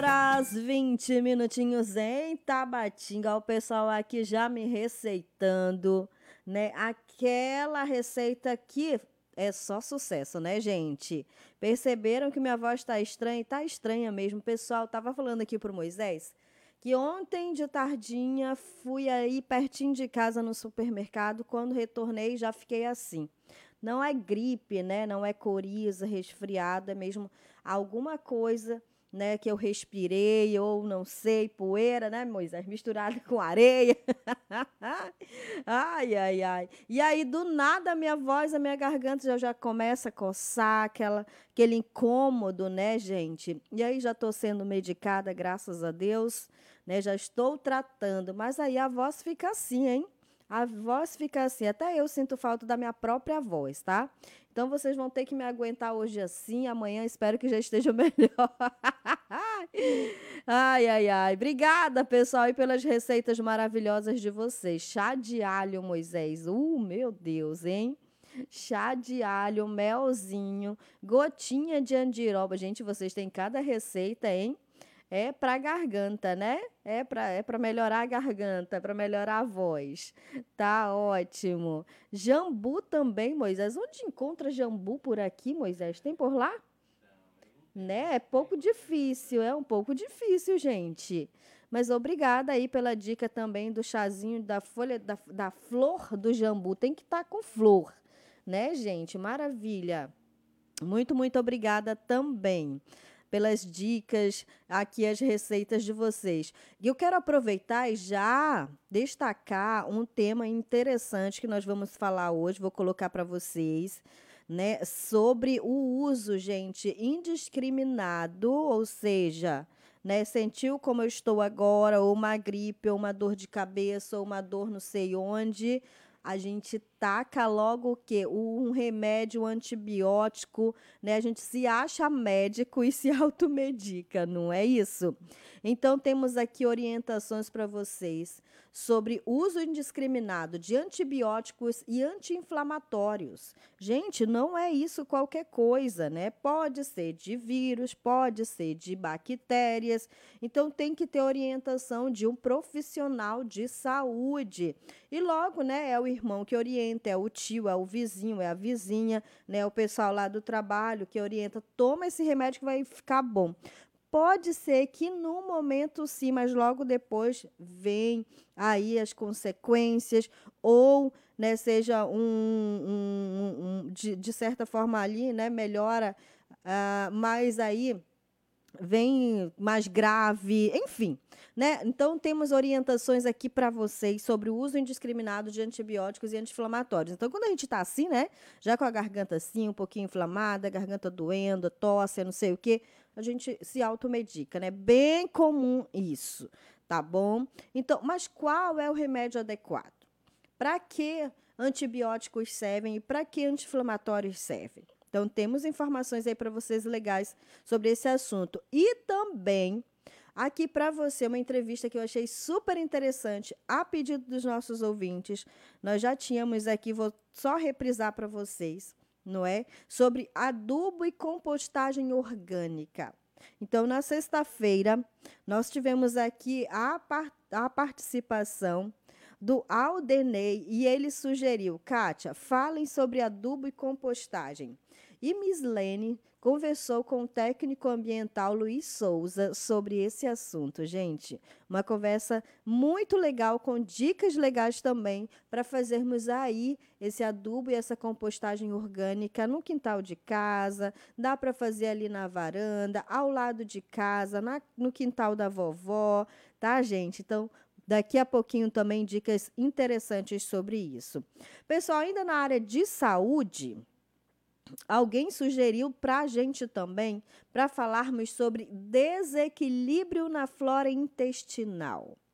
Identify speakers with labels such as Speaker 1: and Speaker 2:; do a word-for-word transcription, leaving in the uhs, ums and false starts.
Speaker 1: Horas, vinte minutinhos em Tabatinga. O pessoal aqui já me receitando, né? Aquela receita que é só sucesso, né, gente? Perceberam que minha voz tá estranha? Tá estranha mesmo. O pessoal tava falando aqui pro Moisés que ontem de tardinha fui aí pertinho de casa no supermercado. Quando retornei, já fiquei assim. Não é gripe, né? Não é coriza, resfriado, é mesmo alguma coisa, né, que eu respirei, ou não sei, poeira, né, Moisés, misturada com areia. Ai, ai, ai. E aí, do nada, a minha voz, a minha garganta já, já começa a coçar, aquela, aquele incômodo, né, gente? E aí já estou sendo medicada, graças a Deus, né? Já estou tratando, mas aí a voz fica assim, hein? A voz fica assim, até eu sinto falta da minha própria voz, tá? Então vocês vão ter que me aguentar hoje assim, amanhã espero que já esteja melhor. Ai, ai, ai. Obrigada, pessoal, e pelas receitas maravilhosas de vocês. Chá de alho, Moisés. Uh, meu Deus, hein? Chá de alho, melzinho, gotinha de andiroba. Gente, vocês têm cada receita, hein? É para garganta, né? É para é para melhorar a garganta, para melhorar a voz. Tá ótimo. Jambu também, Moisés. Onde encontra jambu por aqui, Moisés? Tem por lá? Né? É pouco difícil, é um pouco difícil, gente. Mas obrigada aí pela dica também do chazinho da folha da, da flor do jambu. Tem que estar com flor, né, gente? Maravilha. Muito, muito obrigada também pelas dicas, aqui as receitas de vocês. E eu quero aproveitar e já destacar um tema interessante que nós vamos falar hoje, vou colocar para vocês, né, sobre o uso, gente, indiscriminado, ou seja, né, sentiu como eu estou agora, ou uma gripe, ou uma dor de cabeça, ou uma dor não sei onde, a gente taca logo o quê? Um remédio, um antibiótico, né? A gente se acha médico e se automedica, não é isso? Então, temos aqui orientações para vocês sobre uso indiscriminado de antibióticos e anti-inflamatórios. Gente, não é isso qualquer coisa, né? Pode ser de vírus, pode ser de bactérias. Então, tem que ter orientação de um profissional de saúde. E logo, né, é o irmão que orienta, é o tio, é o vizinho, é a vizinha, né, o pessoal lá do trabalho que orienta, toma esse remédio que vai ficar bom. Pode ser que no momento sim, mas logo depois vem aí as consequências, ou, né, seja um, um- um- um- de, de certa forma ali, né, melhora, ah, mas aí vem mais grave, enfim, né? Então temos orientações aqui para vocês sobre o uso indiscriminado de antibióticos e anti-inflamatórios. Então, quando a gente está assim, né, já com a garganta assim, um pouquinho inflamada, garganta doendo, tosse, não sei o quê, a gente se automedica, né? Bem comum isso, tá bom? Então, mas qual é o remédio adequado? Para que antibióticos servem e para que anti-inflamatórios servem? Então, temos informações aí para vocês legais sobre esse assunto. E também, aqui para você, uma entrevista que eu achei super interessante, a pedido dos nossos ouvintes. Nós já tínhamos aqui, vou só reprisar para vocês, não é? Sobre adubo e compostagem orgânica. Então, na sexta-feira, nós tivemos aqui a, par a participação do Aldenei e ele sugeriu, Kátia, falem sobre adubo e compostagem. E Miss Lene conversou com o técnico ambiental Luiz Souza sobre esse assunto, gente. Uma conversa muito legal, com dicas legais também, para fazermos aí esse adubo e essa compostagem orgânica no quintal de casa, dá para fazer ali na varanda, ao lado de casa, na, no quintal da vovó, tá, gente? Então, daqui a pouquinho também dicas interessantes sobre isso. Pessoal, ainda na área de saúde, alguém sugeriu para a gente também, para falarmos sobre desequilíbrio na flora intestinal.